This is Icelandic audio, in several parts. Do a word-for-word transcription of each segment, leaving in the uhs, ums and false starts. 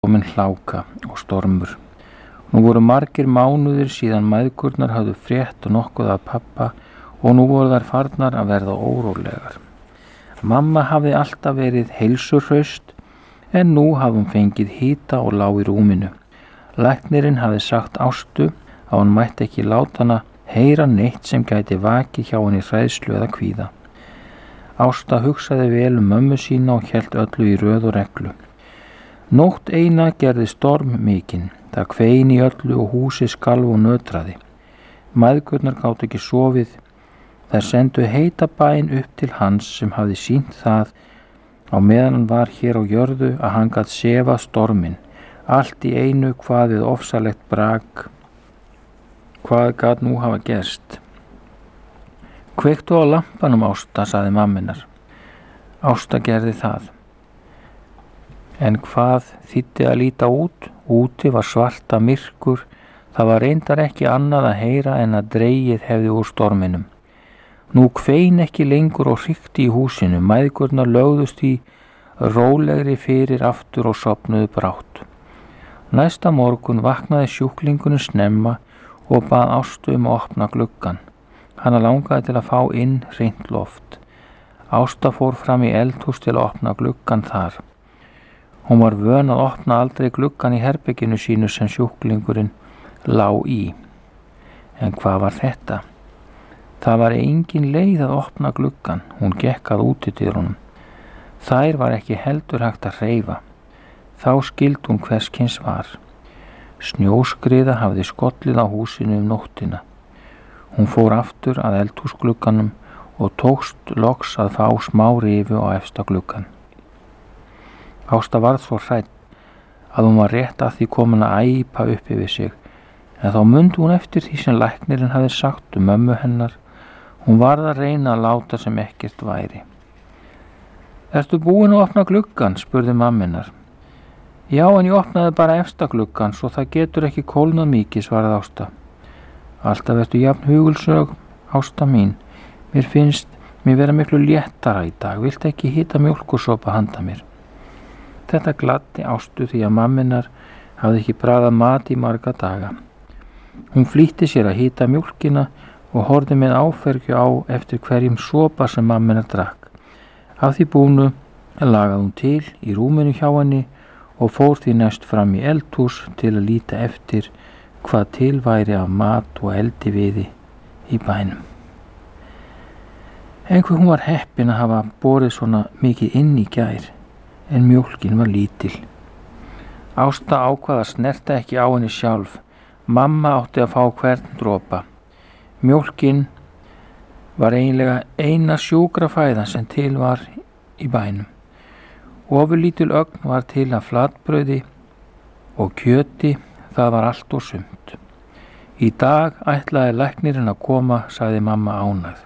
komin hláka og stormur. Nú voru margir mánuðir síðan mæðgurnar hafðu frétt nokkuð af pabba og nú voru þær farnar að verða órólegar. Mamma hafði alltaf verið heilsuhraust en nú hafði hún fengið hita og lá í rúminu. Læknirinn hafði sagt Ástu að hún mætti ekki láta hana heyra neitt sem gæti vakið hjá henni hræðslu eða kvíða. Ásta hugsaði vel um mömmu sína og hélt öllu í röð og reglu. Nótt eina gerði storm mikinn. Það kvein í öllu og húsið skalf og nötraði. Mæðgurnar gátu ekki sofið. Þær sendu heita bæn upp til hans sem hafði sýnt það á meðan hann var hér á jörðu að hann gat sefað storminn. Allt í einu hvað við ofsalegt brak. Hvað gat nú hafa gerst? Kveiktu á lampanum, Ásta, sagði mamminar. Ásta gerði það. En hvað þýddi að líta út? Úti var svarta myrkur. Það var reyndar ekki annað að heyra en að dregið hefði úr storminum. Nú kvein ekki lengur og hrikti í húsinu. Mæðgurnar lögðust í rólegri fyrir aftur og sofnuðu brátt. Næsta morgun vaknaði sjúklingurinn snemma og bað Ástu um að opna gluggann. Hana langaði til að fá inn hreint loft. Ásta fór fram í eldhús til að opna gluggann þar. Hún var vön að opna aldrei gluggann í herberginu sínu sem sjúklingurinn lá í. En hvað var þetta? Það var engin leið að opna gluggann. Hún gekk að útidyrunum. Þær var ekki heldur hægt að hreyfa. Þá skildi hún hvers kyns var. Snjóskriða hafði skollið á húsinu um nóttina. Hún fór aftur að eldhúsglugganum og tókst loks að fá smá rifu á efsta gluggann. Ásta varð svo hrædd að hún var rétt að því komin að æpa upp yfir sig, en þá mundi hún eftir því sem læknirinn hafði sagt um mömmu hennar. Hún varð að reyna að láta sem ekkert væri. Ertu búin að opna gluggann? Spurði mamminar. Já, en ég opnaði bara efsta gluggann, svo það getur ekki kólnað mikið, svaraði Ásta. Alltaf ertu jafn hugulsög, Ásta mín. Mér finnst mér vera miklu léttara í dag. Viltu ekki hita mjólkursopa handa mér? Þetta gladdi Ástu því að mamminar hafði ekki bragðað mat í marga daga. Hún flýtti sér að hita mjólkina og horfði með áfergju á eftir hverjum sopa sem mamminar drakk. Af því búnu lagaði hún til í rúminu hjá henni og fór því næst fram í eldhús til að líta eftir hvað til væri af mat og eldiviði í bænum. Einhver hún var heppin að hafa borið svona mikið inn í gær, en mjólkin var lítil. Ásta ákvað að snerta ekki á henni sjálf. Mamma átti að fá hvern dropa. Mjólkin var eiginlega eina sjúkrafæðan sem til var í bænum. Ofurlítil ögn var til af flatbrauði og kjöti, það var allt og sumt. Í dag ætlaði læknirinn að koma, sagði mamma ánægð.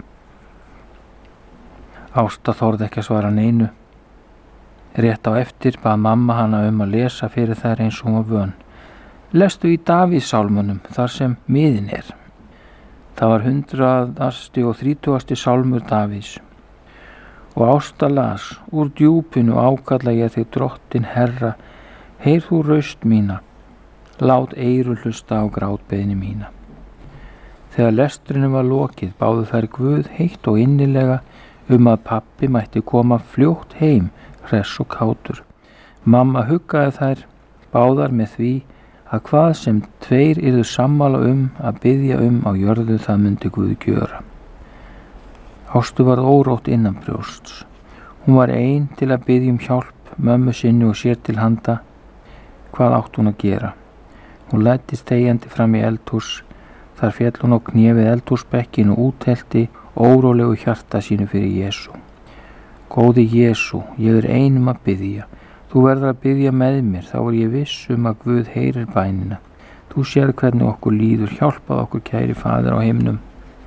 Ásta þorði ekki að svara neinu. Rétt á eftir bað mamma hana um að lesa fyrir þær eins og hún var vön. Lestu í Davíðssálmunum þar sem miðin er. Það var hundraðasti og þrítugasti sálmur Davíðs. Og Ásta las, úr djúpinu ákalla ég þig drottin Herra, heyr þú raust mína, lát eyru hlusta á grátbeiðni mína. Þegar lestrinu var lokið báðu þær Guð heitt og innilega um að pabbi mætti koma fljótt heim, hress og kátur. Mamma huggaði þær báðar með því að hvað sem tveir yrðu sammála um að biðja um á jörðu það myndi Guð gjöra. Ástu varð órótt innanbrjósts. Hún var ein til að biðja um hjálp mömmu sinni og sér til handa. Hvað átt hún að gera? Hún læddist þegjandi fram í eldhús. Þar féll hún á kné við eldhúsbekkin og úthelti órólegu hjarta sínu fyrir Jesú. Góði Jesú, ég er einum að biðja. Þú verður að biðja með mér, þá er ég viss um að Guð heyrir bænina. Þú sér hvernig okkur líður, hjálpað okkur kæri Faðir á himnum.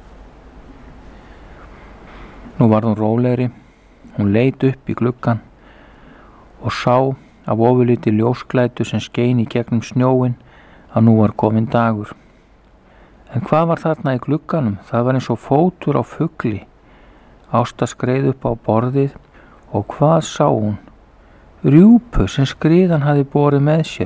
Nú varð hún rólegri. Hún leit upp í gluggann og sá af ofurlítið ljósklæddu sem skein í gegnum snjóinn að nú var kominn dagur. En hvað var þarna í glugganum? Það var eins og fótur á fugli. Ásta skreið upp á borðið og hvað sá hún? Rjúpu sem skriðan hafði borið með sér.